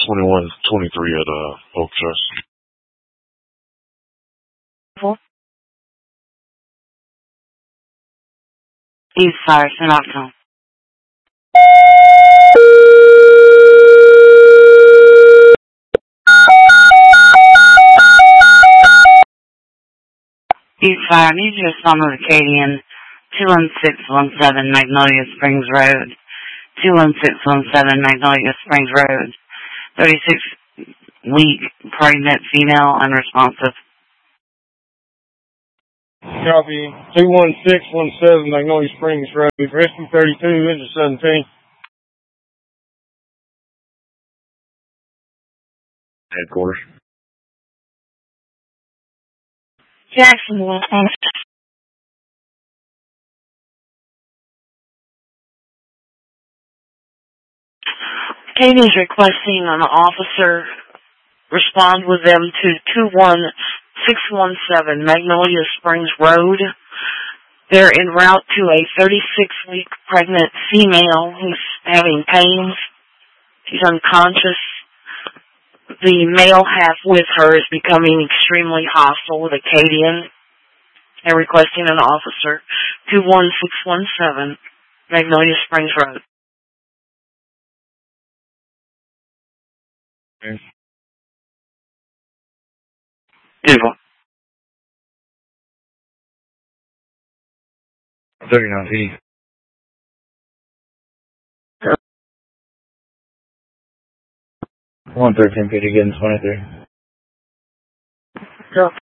2123 at Oaktrust. East Fire, Synopton. East Fire, I need you to summon Acadian 21617 Magnolia Springs Road. 21617 Magnolia Springs Road. 36-week pregnant female, unresponsive. Copy. 21617 Magnolia Springs Road. Rescue 32, engine 17. Headquarters. Jacksonville. Katie is requesting an officer respond with them to 21617 Magnolia Springs Road. They're en route to a 36-week pregnant female who's having pains. She's unconscious. The male half with her is becoming extremely hostile with Acadian. They're requesting an officer. 21617 Magnolia Springs Road. Beautiful. 39 113 feet again, 23.